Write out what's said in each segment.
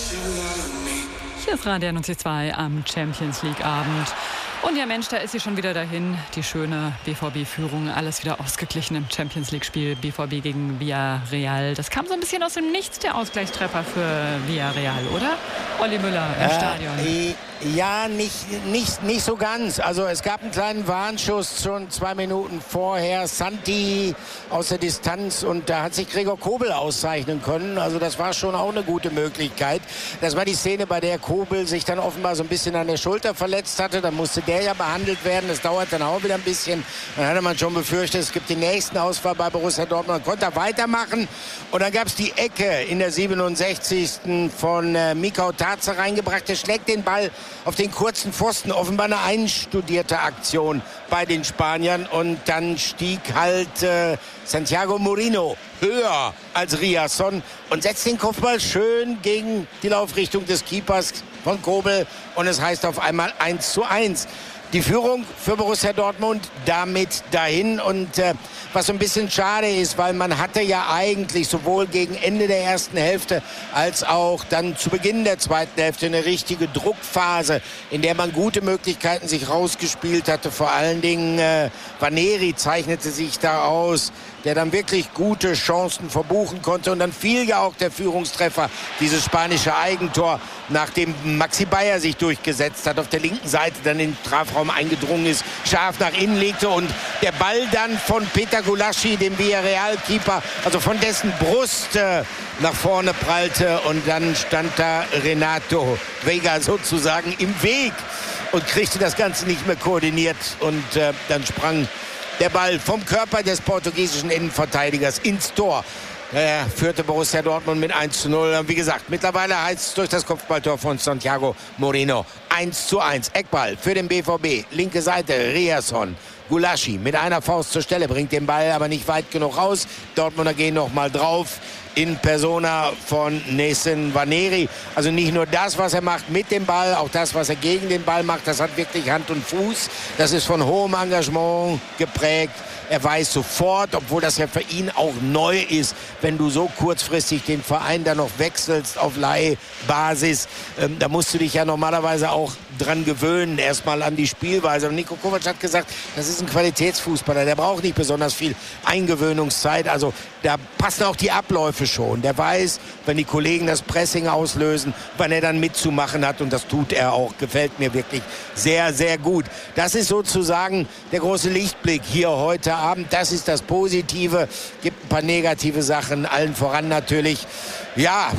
Hier ist Radio 92 am Champions League Abend. Und ja Mensch, da ist sie schon wieder dahin. Die schöne BVB-Führung, alles wieder ausgeglichen im Champions League-Spiel. BVB gegen Villarreal. Das kam so ein bisschen aus dem Nichts, der Ausgleichstreffer für Villarreal, oder? Olli Müller im Stadion. Ja, nicht so ganz. Also es gab einen kleinen Warnschuss schon 2 Minuten vorher. Santi aus der Distanz und da hat sich Gregor Kobel auszeichnen können. Also das war schon auch eine gute Möglichkeit. Das war die Szene, bei der Kobel sich dann offenbar so ein bisschen an der Schulter verletzt hatte. Dann musste der ja behandelt werden. Das dauert dann auch wieder ein bisschen. Dann hatte man schon befürchtet, es gibt den nächsten Ausfall bei Borussia Dortmund. Konnte er weitermachen. Und dann gab es die Ecke in der 67. von Mikau Tarze reingebracht. Der schlägt den Ball auf den kurzen Pfosten. Offenbar eine einstudierte Aktion bei den Spaniern. Und dann stieg halt Santiago Moreno höher als Riasson und setzt den Kopfball schön gegen die Laufrichtung des Keepers von Kobel. Und es heißt auf einmal 1:1. Die Führung für Borussia Dortmund damit dahin. Und was so ein bisschen schade ist, weil man hatte ja eigentlich sowohl gegen Ende der ersten Hälfte als auch dann zu Beginn der zweiten Hälfte eine richtige Druckphase, in der man gute Möglichkeiten sich rausgespielt hatte. Vor allen Dingen Vaneri zeichnete sich da aus, der dann wirklich gute Chancen verbuchen konnte. Und dann fiel ja auch der Führungstreffer, dieses spanische Eigentor, nachdem Maxi Bayer sich durchgesetzt hat, auf der linken Seite dann in den Strafraum eingedrungen ist, scharf nach innen legte und der Ball dann von Peter Gulaschi, dem Villarreal-Keeper, also von dessen Brust nach vorne prallte. Und dann stand da Renato Vega sozusagen im Weg und kriegte das Ganze nicht mehr koordiniert. Und dann sprang der Ball vom Körper des portugiesischen Innenverteidigers ins Tor. Führte Borussia Dortmund mit 1:0. Und wie gesagt, mittlerweile heißt es durch das Kopfballtor von Santiago Moreno 1:1. Eckball für den BVB. Linke Seite, Riasson. Gulaschi mit einer Faust zur Stelle, bringt den Ball aber nicht weit genug raus. Dortmunder gehen noch mal drauf in Persona von Nessin Vaneri. Also nicht nur das, was er macht mit dem Ball, auch das, was er gegen den Ball macht, das hat wirklich Hand und Fuß. Das ist von hohem Engagement geprägt. Er weiß sofort, obwohl das ja für ihn auch neu ist, wenn du so kurzfristig den Verein dann noch wechselst auf Leihbasis, da musst du dich ja normalerweise auch dran gewöhnen, erstmal an die Spielweise. Und Niko Kovac hat gesagt, das ist ein Qualitätsfußballer, der braucht nicht besonders viel Eingewöhnungszeit. Also da passen auch die Abläufe schon. Der weiß, wenn die Kollegen das Pressing auslösen, wann er dann mitzumachen hat. Und das tut er auch. Gefällt mir wirklich sehr, sehr gut. Das ist sozusagen der große Lichtblick hier heute Abend. Das ist das Positive. Gibt ein paar negative Sachen. Allen voran natürlich, ja,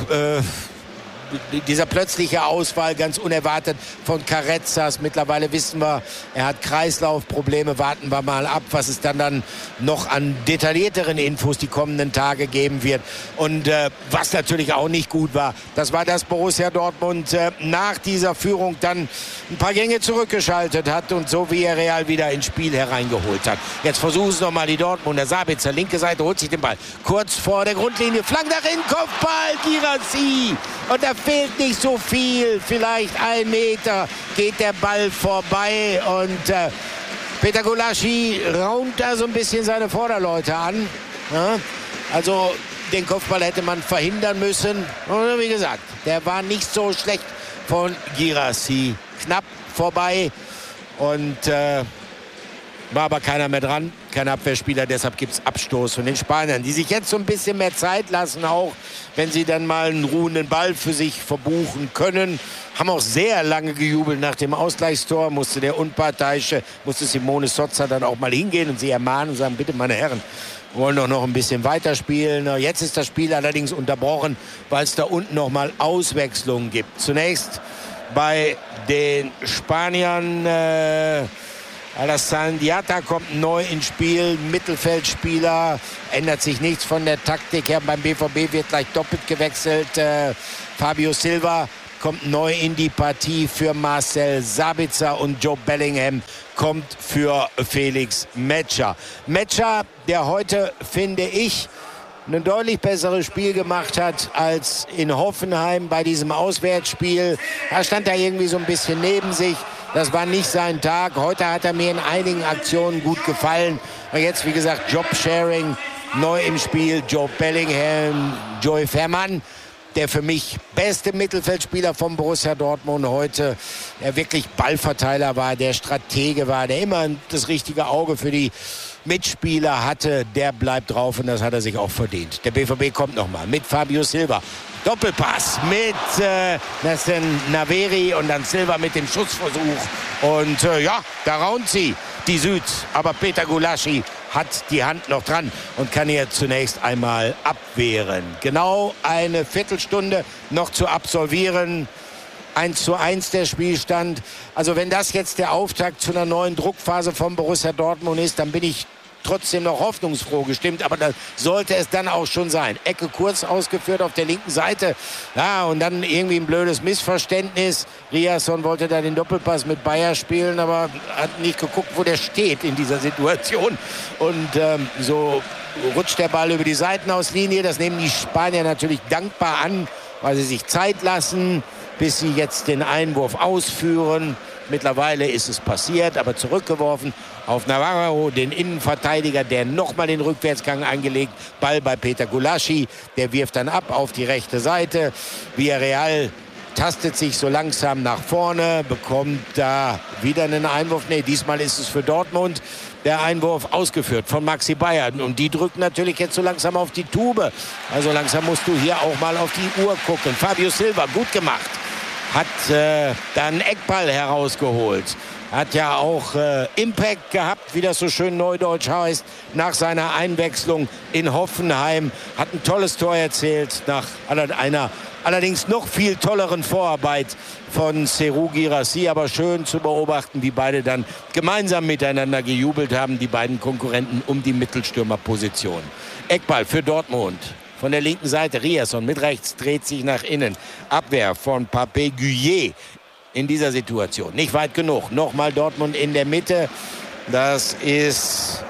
dieser plötzliche Ausfall, ganz unerwartet, von Carrezzas. Mittlerweile wissen wir, er hat Kreislaufprobleme. Warten wir mal ab, was es dann noch an detaillierteren Infos die kommenden Tage geben wird. Und was natürlich auch nicht gut war, das war, dass Borussia Dortmund nach dieser Führung dann ein paar Gänge zurückgeschaltet hat und so wie er Real wieder ins Spiel hereingeholt hat. Jetzt versuchen es nochmal die Dortmunder. Sabitzer, linke Seite, holt sich den Ball. Kurz vor der Grundlinie, Flank nach innen, Kopfball, Guirassy. Und da fehlt nicht so viel, vielleicht 1 Meter geht der Ball vorbei und Peter Gulaschi raunt da so ein bisschen seine Vorderleute an. Ja? Also den Kopfball hätte man verhindern müssen. Und wie gesagt, der war nicht so schlecht von Guirassy. Knapp vorbei und war aber keiner mehr dran, kein Abwehrspieler, deshalb gibt es Abstoß von den Spaniern, die sich jetzt so ein bisschen mehr Zeit lassen, auch wenn sie dann mal einen ruhenden Ball für sich verbuchen können. Haben auch sehr lange gejubelt nach dem Ausgleichstor, musste der Unparteiische, musste Simone Sozza dann auch mal hingehen und sie ermahnen und sagen, bitte meine Herren, wir wollen doch noch ein bisschen weiterspielen. Jetzt ist das Spiel allerdings unterbrochen, weil es da unten noch mal Auswechslungen gibt. Zunächst bei den Spaniern Alassane Diatta kommt neu ins Spiel, Mittelfeldspieler, ändert sich nichts von der Taktik her. Beim BVB wird gleich doppelt gewechselt. Fabio Silva kommt neu in die Partie für Marcel Sabitzer und Joe Bellingham kommt für Felix Metscher. Metscher, der heute, finde ich, ein deutlich besseres Spiel gemacht hat als in Hoffenheim bei diesem Auswärtsspiel. Da stand er irgendwie so ein bisschen neben sich. Das war nicht sein Tag. Heute hat er mir in einigen Aktionen gut gefallen. Und jetzt, wie gesagt, Job-Sharing neu im Spiel. Joe Bellingham, Joey Veerman. der für mich beste Mittelfeldspieler von Borussia Dortmund heute, der wirklich Ballverteiler war, der Stratege war, der immer das richtige Auge für die Mitspieler hatte, der bleibt drauf und das hat er sich auch verdient. Der BVB kommt nochmal mit Fabio Silva. Doppelpass mit Nasen Naveri und dann Silva mit dem Schussversuch. Und da raunt sie, die Süd. Aber Peter Gulaschi hat die Hand noch dran und kann hier zunächst einmal abwehren. Genau eine Viertelstunde noch zu absolvieren. 1:1 der Spielstand. Also wenn das jetzt der Auftakt zu einer neuen Druckphase von Borussia Dortmund ist, dann bin ich trotzdem noch hoffnungsfroh gestimmt, aber das sollte es dann auch schon sein. Ecke kurz ausgeführt auf der linken Seite. Ja, und dann irgendwie ein blödes Missverständnis. Riasson wollte da den Doppelpass mit Bayer spielen, aber hat nicht geguckt, wo der steht in dieser Situation. Und so rutscht der Ball über die Seitenauslinie. Das nehmen die Spanier natürlich dankbar an, weil sie sich Zeit lassen, bis sie jetzt den Einwurf ausführen. Mittlerweile ist es passiert, aber zurückgeworfen auf Navarro, den Innenverteidiger, der nochmal den Rückwärtsgang angelegt. Ball bei Peter Gulaschi, der wirft dann ab auf die rechte Seite. Villarreal tastet sich so langsam nach vorne, bekommt da wieder einen Einwurf. Nee, diesmal ist es für Dortmund der Einwurf ausgeführt von Maxi Bayer. Und die drücken natürlich jetzt so langsam auf die Tube. Also langsam musst du hier auch mal auf die Uhr gucken. Fabio Silva, gut gemacht. Hat dann Eckball herausgeholt. Hat ja auch Impact gehabt, wie das so schön neudeutsch heißt, nach seiner Einwechslung in Hoffenheim. Hat ein tolles Tor erzielt nach einer allerdings noch viel tolleren Vorarbeit von Serhou Guirassy. Aber schön zu beobachten, wie beide dann gemeinsam miteinander gejubelt haben, die beiden Konkurrenten um die Mittelstürmerposition. Eckball für Dortmund. Von der linken Seite Riasson mit rechts, dreht sich nach innen. Abwehr von Pape Gueye in dieser Situation. Nicht weit genug. Nochmal Dortmund in der Mitte. Das ist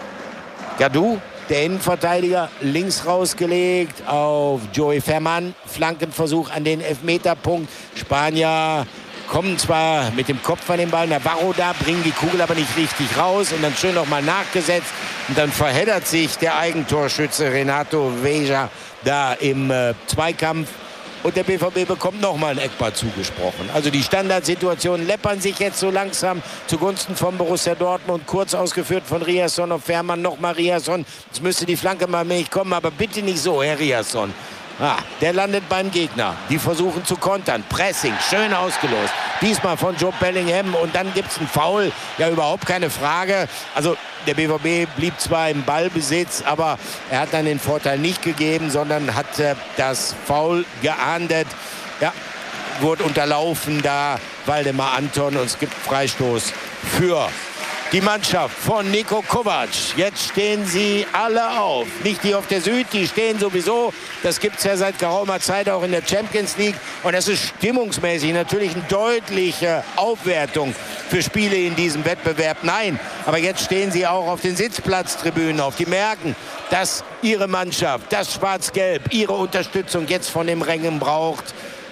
Gadou, der Innenverteidiger, links rausgelegt auf Joey Ferman. Flankenversuch an den Elfmeterpunkt. Spanier kommen zwar mit dem Kopf an den Ball, Navarro da, bringen die Kugel aber nicht richtig raus und dann schön nochmal nachgesetzt und dann verheddert sich der Eigentorschütze Renato Vega da im Zweikampf und der BVB bekommt nochmal einen Eckball zugesprochen. Also die Standardsituationen läppern sich jetzt so langsam zugunsten von Borussia Dortmund, kurz ausgeführt von Riasson auf Ferman, nochmal Riasson, jetzt müsste die Flanke mal nicht kommen, aber bitte nicht so, Herr Riasson. Der landet beim Gegner. Die versuchen zu kontern. Pressing, schön ausgelost. Diesmal von Jude Bellingham und dann gibt es einen Foul. Ja, überhaupt keine Frage. Also der BVB blieb zwar im Ballbesitz, aber er hat dann den Vorteil nicht gegeben, sondern hat das Foul geahndet. Ja, wurde unterlaufen da Waldemar Anton und es gibt Freistoß für die Mannschaft von Niko Kovac. Jetzt stehen sie alle auf. Nicht die auf der Süd, die stehen sowieso. Das gibt es ja seit geraumer Zeit auch in der Champions League. Und das ist stimmungsmäßig natürlich eine deutliche Aufwertung für Spiele in diesem Wettbewerb. Nein, aber jetzt stehen sie auch auf den Sitzplatztribünen auf. Die merken, dass ihre Mannschaft, das Schwarz-Gelb, ihre Unterstützung jetzt von den Rängen braucht.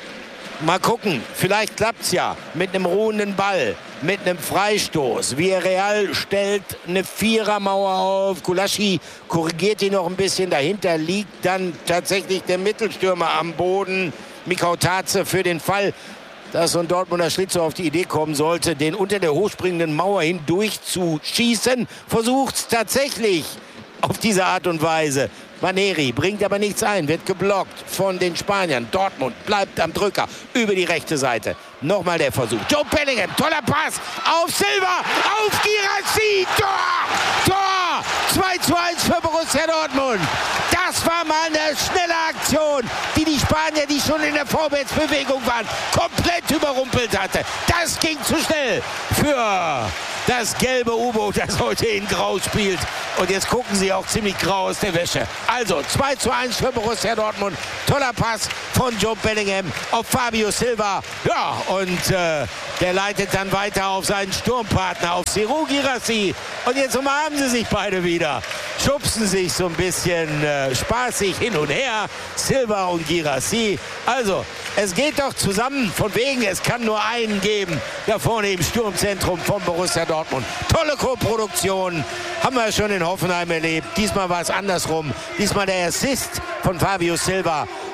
Mal gucken, vielleicht klappt es ja mit einem ruhenden Ball, mit einem Freistoß. Villarreal stellt eine Vierermauer auf. Gulaschi korrigiert die noch ein bisschen. Dahinter liegt dann tatsächlich der Mittelstürmer am Boden. Mikau Tatze für den Fall, dass so ein Dortmunder Schlitzohr auf die Idee kommen sollte, den unter der hochspringenden Mauer hindurch zu schießen. Versucht es tatsächlich auf diese Art und Weise. Vaneri bringt aber nichts ein, wird geblockt von den Spaniern. Dortmund bleibt am Drücker über die rechte Seite. Nochmal der Versuch. Jude Bellingham, toller Pass auf Silva, auf Guirassy. Tor! Tor! 2:1 für Borussia Dortmund. Das war mal eine schnelle Aktion, die Spanier, die schon in der Vorwärtsbewegung waren, komplett überrumpelt hatte. Das ging zu schnell für das gelbe U-Boot, das heute in Grau spielt. Und jetzt gucken sie auch ziemlich grau aus der Wäsche. Also 2:1 für Borussia Dortmund. Toller Pass von Jude Bellingham auf Fabio Silva. Ja, und der leitet dann weiter auf seinen Sturmpartner, auf Serhou Guirassy. Und jetzt umarmen sie sich beide wieder. Schubsen sich so ein bisschen spaßig hin und her. Silva und Guirassy. Also, es geht doch zusammen. Von wegen, es kann nur einen geben. Da vorne im Sturmzentrum von Borussia Dortmund. Tolle Co-Produktion. Haben wir schon in Hoffenheim erlebt. Diesmal war es andersrum. Diesmal der Assist von Fabio Silva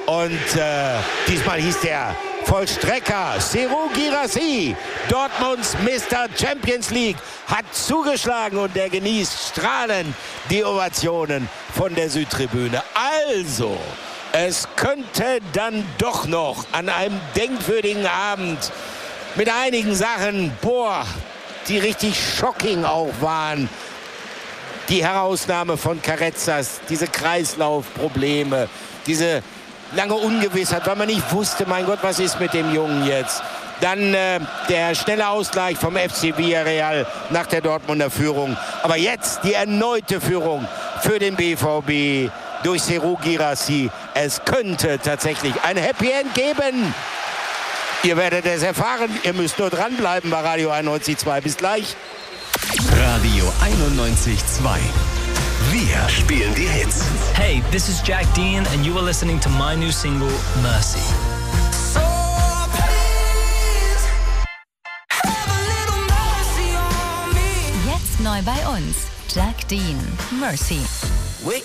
Und diesmal hieß der Vollstrecker Serhou Guirassy, Dortmunds Mr. Champions League, hat zugeschlagen und er genießt strahlend die Ovationen von der Südtribüne. Also, es könnte dann doch noch an einem denkwürdigen Abend mit einigen Sachen, die richtig shocking auch waren. Die Herausnahme von Carrezzas, diese Kreislaufprobleme, diese lange Ungewissheit, weil man nicht wusste, mein Gott, was ist mit dem Jungen jetzt? Dann der schnelle Ausgleich vom FC Villarreal nach der Dortmunder Führung. Aber jetzt die erneute Führung für den BVB durch Serhou Guirassy. Es könnte tatsächlich ein Happy End geben. Ihr werdet es erfahren. Ihr müsst nur dranbleiben bei Radio 91.2. Bis gleich. Radio 91.2. Wir spielen die Hits. Hey, this is Jack Dean and you are listening to my new single, Mercy. So please, have a little mercy on me. Jetzt neu bei uns, Jack Dean, Mercy. We